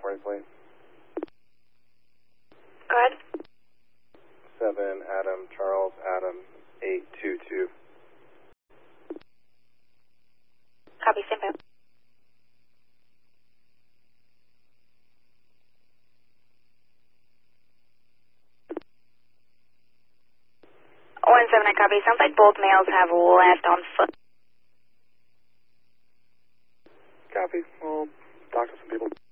California plate. Go ahead. 7 Adam Charles Adam 822. Copy, stand by. 17, I copy. Sounds like both males have left on foot. Copy. We'll talk to some people.